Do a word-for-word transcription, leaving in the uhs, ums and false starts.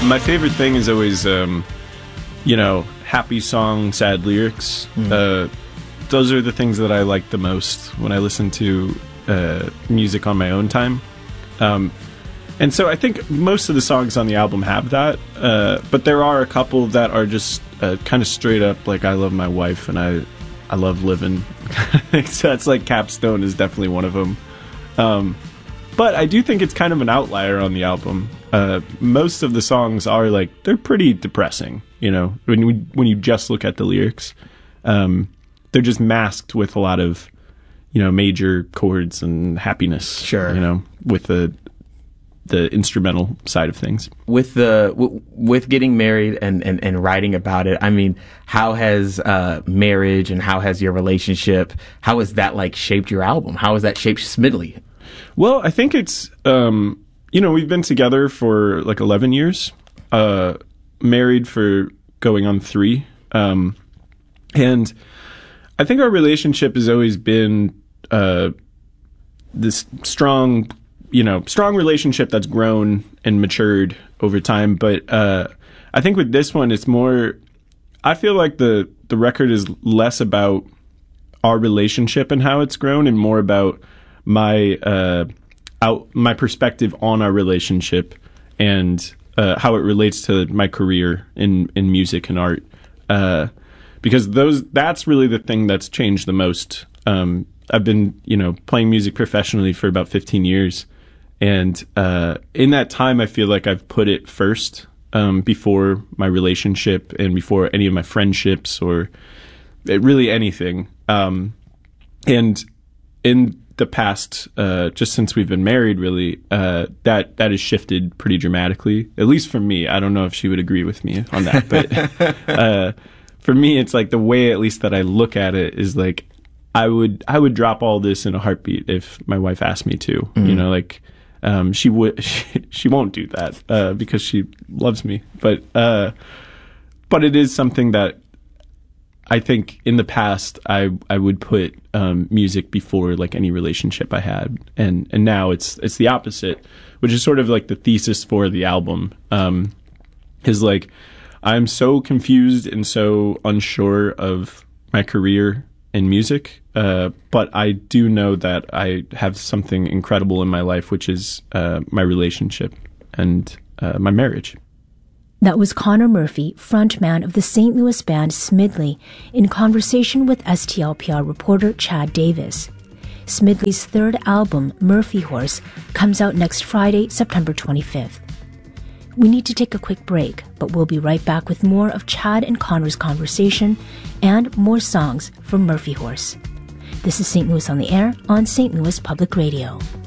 My favorite thing is always, um, you know, happy song, sad lyrics. Mm. Uh, those are the things that I like the most when I listen to uh, music on my own time. Um, and so I think most of the songs on the album have that, uh, but there are a couple that are just uh, kind of straight up like I love my wife and I, I love living. So that's like Capstone is definitely one of them. Um, but I do think it's kind of an outlier on the album. Uh, most of the songs are like, they're pretty depressing, you know, when you, when you just look at the lyrics. Um, they're just masked with a lot of, you know, major chords and happiness. Sure. You know, with the the instrumental side of things. With the w- with getting married and, and, and writing about it, I mean, how has uh, marriage and how has your relationship, how has that like shaped your album? How has that shaped Smidley? Well, I think it's, um, you know, we've been together for like eleven years, uh, married for going on three. Um, and I think our relationship has always been uh, this strong, you know, strong relationship that's grown and matured over time. But uh, I think with this one, it's more, I feel like the, the record is less about our relationship and how it's grown and more about my uh, out my perspective on our relationship and uh, how it relates to my career in, in music and art. Uh, because those that's really the thing that's changed the most. Um, I've been, you know, playing music professionally for about fifteen years. And uh, in that time, I feel like I've put it first um, before my relationship and before any of my friendships or really anything. Um, and in the past, uh, just since we've been married, really, uh, that that has shifted pretty dramatically. At least for me. I don't know if she would agree with me on that. But uh, for me, it's like the way, at least that I look at it, is like I would I would drop all this in a heartbeat if my wife asked me to. Mm-hmm. You know, like um, she would she, she won't do that uh, because she loves me. But uh, but it is something that I think in the past I I would put um, music before like any relationship I had, and and now it's it's the opposite, which is sort of like the thesis for the album. Um, is like I'm so confused and so unsure of my career in music, uh, but I do know that I have something incredible in my life, which is uh, my relationship and uh, my marriage. That was Connor Murphy, frontman of the Saint Louis band Smidley, in conversation with S T L P R reporter Chad Davis. Smidley's third album, Murphy Horse, comes out next Friday, September twenty-fifth. We need to take a quick break, but we'll be right back with more of Chad and Connor's conversation and more songs from Murphy Horse. This is Saint Louis on the Air on Saint Louis Public Radio.